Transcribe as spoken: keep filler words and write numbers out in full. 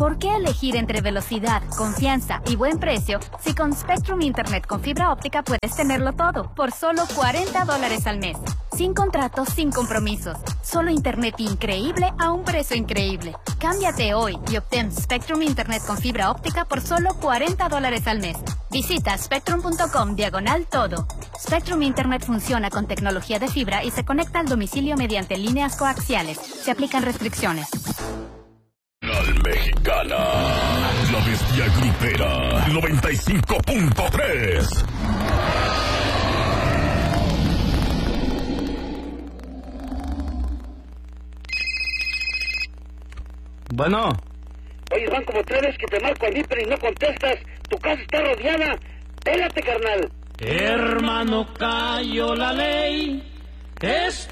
¿Por qué elegir entre velocidad, confianza y buen precio si con Spectrum Internet con fibra óptica puedes tenerlo todo por solo cuarenta dólares al mes? Sin contratos, sin compromisos. Solo internet increíble a un precio increíble. Cámbiate hoy y obtén Spectrum Internet con fibra óptica por solo cuarenta dólares al mes. Visita spectrum punto com diagonal todo. Spectrum Internet funciona con tecnología de fibra y se conecta al domicilio mediante líneas coaxiales. Se aplican restricciones. Mexicana, la bestia grupera, noventa y cinco punto tres. Bueno. Oye, van como tres veces que te marco al hiper y no contestas. Tu casa está rodeada. Pélate, carnal. Hermano, cayó la ley. Es